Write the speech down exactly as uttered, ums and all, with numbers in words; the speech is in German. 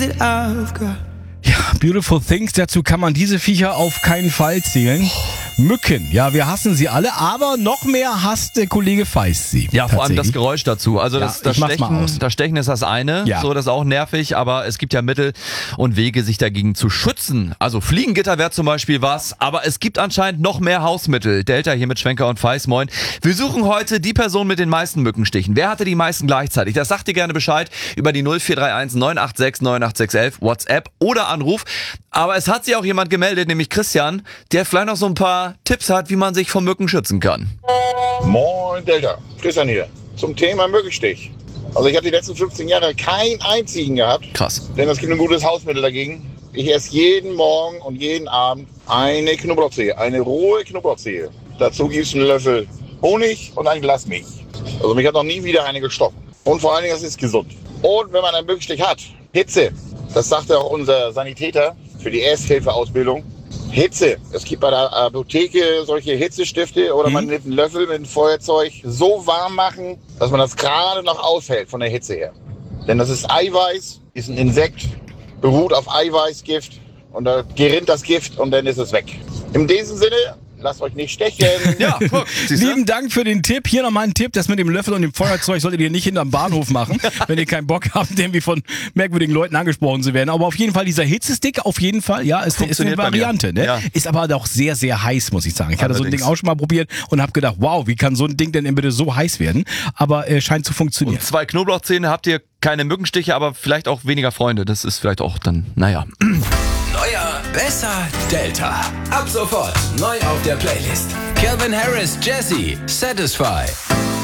Ja, Beautiful Things, dazu kann man diese Viecher auf keinen Fall zählen. Mücken, ja, wir hassen sie alle, aber noch mehr hasst der Kollege Feist sie. Ja, vor allem das Geräusch dazu. Also Ja, das, das, ich mach's mal Stechen, aus. das Stechen ist das eine, Ja. so das ist auch nervig, aber es gibt ja Mittel und Wege, sich dagegen zu schützen. Also Fliegengitter wäre zum Beispiel was, aber es gibt anscheinend noch mehr Hausmittel. Delta hier mit Schwenker und Feist, moin. Wir suchen heute die Person mit den meisten Mückenstichen. Wer hatte die meisten gleichzeitig? Das sagt ihr gerne Bescheid über die null vier drei eins neun acht sechs neun acht sechs eins WhatsApp oder Anruf. Aber es hat sich auch jemand gemeldet, nämlich Christian, der vielleicht noch so ein paar Tipps hat, wie man sich vor Mücken schützen kann. Moin Delta, Christian hier. Zum Thema Mückenstich. Also ich habe die letzten fünfzehn Jahre keinen einzigen gehabt, Krass. denn es gibt ein gutes Hausmittel dagegen. Ich esse jeden Morgen und jeden Abend eine Knoblauchzehe, eine rohe Knoblauchzehe. Dazu gibt's einen Löffel Honig und ein Glas Milch. Also mich hat noch nie wieder eine gestochen. Und vor allen Dingen, das ist gesund. Und wenn man einen Mückenstich hat, Hitze, das sagte auch unser Sanitäter für die Ersthilfeausbildung. Hitze. Es gibt bei der Apotheke solche Hitzestifte oder man nimmt einen Löffel mit einem Feuerzeug so warm machen, dass man das gerade noch aushält von der Hitze her. Denn das ist Eiweiß, ist ein Insekt, beruht auf Eiweißgift und da gerinnt das Gift und dann ist es weg. In diesem Sinne, lasst euch nicht stechen. Ja, guck, siehst du? Lieben Dank für den Tipp. Hier nochmal ein Tipp, das mit dem Löffel und dem Feuerzeug solltet ihr nicht hinterm Bahnhof machen, wenn ihr keinen Bock habt, irgendwie von merkwürdigen Leuten angesprochen zu werden. Aber auf jeden Fall dieser Hitzestick, auf jeden Fall, ja, ist, ist eine Funktioniert bei mir. Variante. Ne? Ja. Ist aber auch sehr, sehr heiß, muss ich sagen. Ich hatte so ein Allerdings. Ding auch schon mal probiert und habe gedacht, wow, wie kann so ein Ding denn bitte so heiß werden? Aber äh, scheint zu funktionieren. Und zwei Knoblauchzähne habt ihr keine Mückenstiche, aber vielleicht auch weniger Freunde. Das ist vielleicht auch dann, naja. Neuer, besser, Delta. Ab sofort neu auf der Playlist. Calvin Harris, Jesse, Satisfy.